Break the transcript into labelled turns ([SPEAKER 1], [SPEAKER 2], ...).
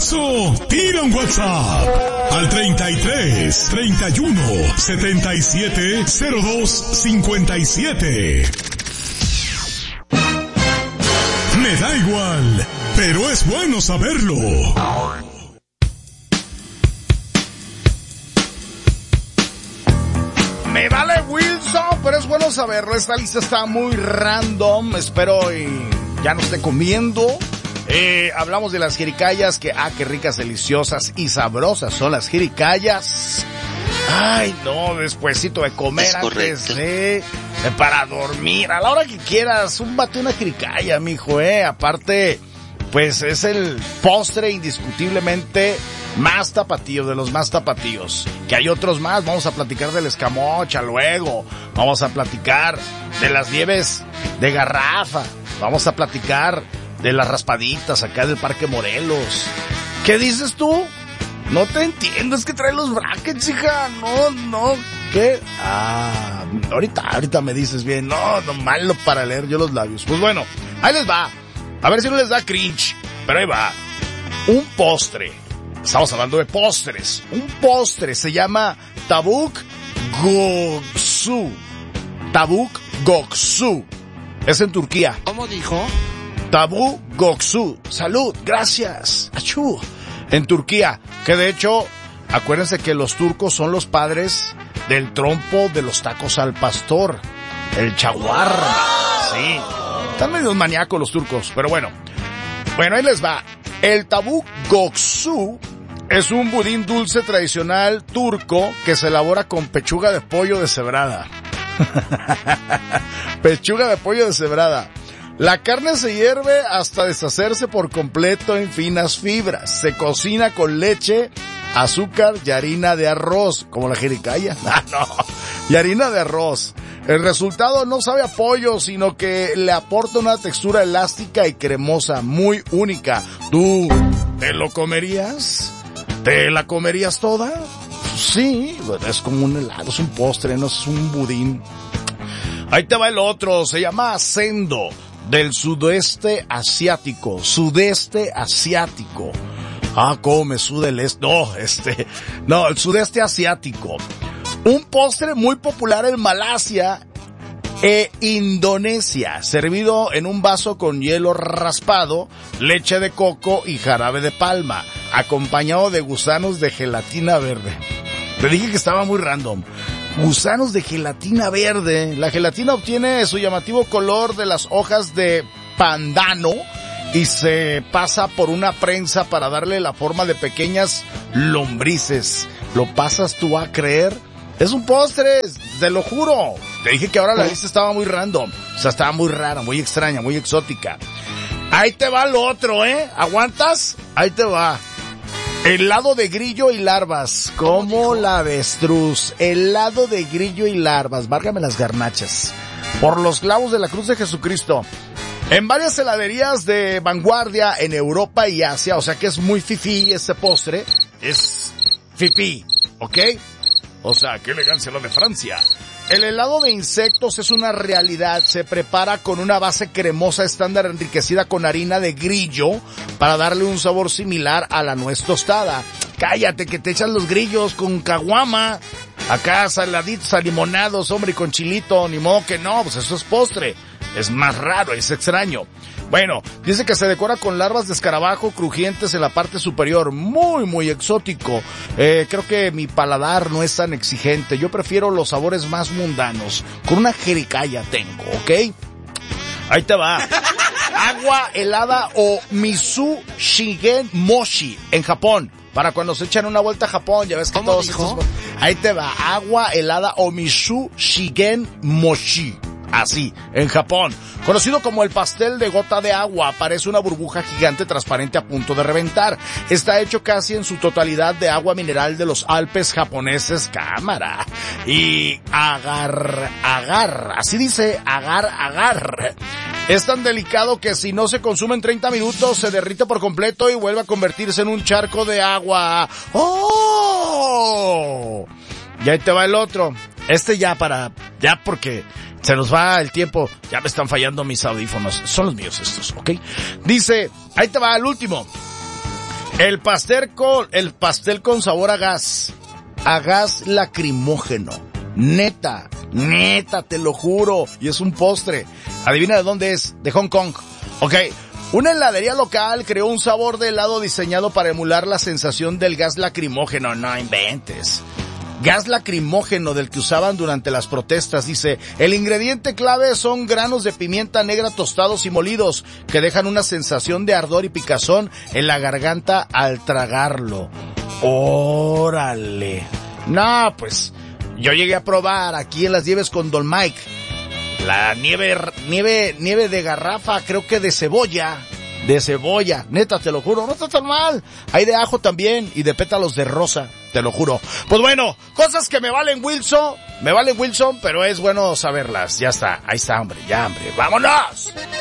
[SPEAKER 1] sabroso, tira un WhatsApp al 33 31 77 02 57. Me da igual, pero es bueno saberlo.
[SPEAKER 2] Me vale Wilson, pero es bueno saberlo. Esta lista está muy random. Espero y ya no esté comiendo. Hablamos de las jericayas, qué ricas, deliciosas y sabrosas son las jericayas. Ay, no, despuesito de comer,
[SPEAKER 3] es
[SPEAKER 2] antes para dormir, a la hora que quieras, bate una jericaya, mijo, aparte, pues es el postre indiscutiblemente más tapatío, de los más tapatíos, que hay otros más. Vamos a platicar del escamocha luego, vamos a platicar de las nieves de garrafa, vamos a platicar de las raspaditas acá del Parque Morelos. ¿Qué dices tú? No te entiendo, es que trae los brackets, hija. No, ¿qué? Ahorita me dices bien. No, malo para leer yo los labios. Pues bueno, ahí les va. A ver si no les da cringe, pero ahí va. Un postre. Estamos hablando de postres. Un postre se llama Tabuk Göksu. Tabuk Göksu. Es en Turquía.
[SPEAKER 3] ¿Cómo dijo?
[SPEAKER 2] Tabuk Göksu. Salud, gracias. Achú. En Turquía, que de hecho, acuérdense que los turcos son los padres del trompo de los tacos al pastor, el shawarma. Sí, están medio maníacos los turcos, pero bueno, ahí les va. El Tabuk Göksu es un budín dulce tradicional turco que se elabora con pechuga de pollo deshebrada. Pechuga de pollo deshebrada. La carne se hierve hasta deshacerse por completo en finas fibras. Se cocina con leche, azúcar y harina de arroz, como la jericaya. Y harina de arroz. El resultado no sabe a pollo, sino que le aporta una textura elástica y cremosa, muy única. ¿Tú te lo comerías? ¿Te la comerías toda? Sí, es como un helado, es un postre, no es un budín. Ahí te va el otro, se llama sendo. Del sudeste asiático. ¿Cómo me suda el este? No, el sudeste asiático. Un postre muy popular en Malasia e Indonesia, servido en un vaso con hielo raspado, leche de coco y jarabe de palma, acompañado de gusanos de gelatina verde. Te dije que estaba muy random. Gusanos de gelatina verde. La gelatina obtiene su llamativo color de las hojas de pandano y se pasa por una prensa para darle la forma de pequeñas lombrices. ¿Lo pasas tú a creer? Es un postre, te lo juro. Te dije que ahora la lista estaba muy random. O sea, estaba muy rara, muy extraña, muy exótica. Ahí te va lo otro, ¿Aguantas? Ahí te va. Helado de grillo y larvas, como la avestruz. Helado de grillo y larvas, válgame las garnachas. Por los clavos de la cruz de Jesucristo. En varias heladerías de vanguardia en Europa y Asia, o sea que es muy fifí este postre. Es fifí, ¿ok? O sea, qué elegancia lo de Francia. El helado de insectos es una realidad. Se prepara con una base cremosa estándar enriquecida con harina de grillo para darle un sabor similar a la nuez tostada. Cállate que te echan los grillos con caguama. Acá saladitos, limonados, hombre, y con chilito. Ni modo que no, pues eso es postre. Es más raro, es extraño. Bueno, dice que se decora con larvas de escarabajo crujientes en la parte superior. Muy, muy exótico. Creo que mi paladar no es tan exigente. Yo prefiero los sabores más mundanos. Con una jericaya tengo, ¿ok? Ahí te va. Agua helada o misu shigen mochi en Japón. Para cuando se echan una vuelta a Japón, ya ves que todos estos... Ahí te va. Agua helada o misu shigen mochi. Así, en Japón. Conocido como el pastel de gota de agua, parece una burbuja gigante transparente a punto de reventar. Está hecho casi en su totalidad de agua mineral de los Alpes japoneses, cámara. Y agar, así dice, agar. Es tan delicado que si no se consume en 30 minutos se derrite por completo y vuelve a convertirse en un charco de agua. ¡Oh! Y ahí te va el otro. Ya porque se nos va el tiempo. Ya me están fallando mis audífonos. Son los míos estos, ¿ok? Dice, ahí te va el último. El pastel con sabor a gas lacrimógeno. Neta, te lo juro. Y es un postre. Adivina de dónde es, de Hong Kong. Ok, una heladería local creó un sabor de helado diseñado para emular la sensación del gas lacrimógeno. No inventes. Gas lacrimógeno del que usaban durante las protestas, dice. El ingrediente clave son granos de pimienta negra tostados y molidos que dejan una sensación de ardor y picazón en la garganta al tragarlo. ¡Órale! No, pues yo llegué a probar aquí en las nieves con Don Mike la nieve de garrafa, creo que de cebolla, neta, te lo juro, no está tan mal. Hay de ajo también y de pétalos de rosa, te lo juro. Pues bueno, cosas que me valen Wilson, pero es bueno saberlas. Ya está, ahí está, hombre, ¡vámonos!